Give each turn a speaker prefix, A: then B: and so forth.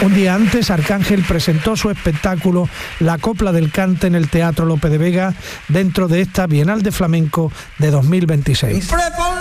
A: Un día antes, Arcángel presentó su espectáculo La Copla del Cante en el Teatro Lope de Vega dentro de esta Bienal de Flamenco de 2026.